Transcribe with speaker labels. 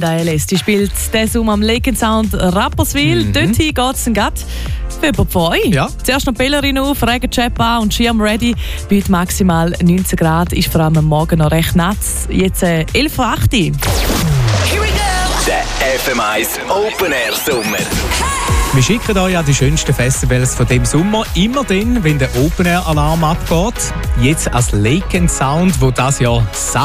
Speaker 1: Linda Ellis. Die spielt diesen Sommer am Lake Sound Rapperswil. Dorthin geht es dann gerade für über 2.
Speaker 2: Ja.
Speaker 1: Zuerst noch Pellerin auf, Regencape an und Schirm ready. Bei maximal 19 Grad ist vor allem am Morgen noch recht nass. Jetzt 11.08 Uhr.
Speaker 3: Der FM1 Open Air Sommer.
Speaker 2: Wir schicken euch an die schönsten Festivals von dem Sommer. Immer dann, wenn der Open Air Alarm abgeht. Jetzt als Lake Sound, wo das Jahr